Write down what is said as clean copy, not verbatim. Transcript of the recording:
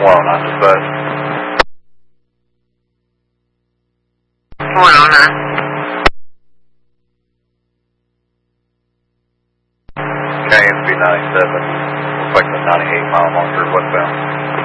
109 dispatch. 109. KSB 97, reflecting 98 mile marker westbound.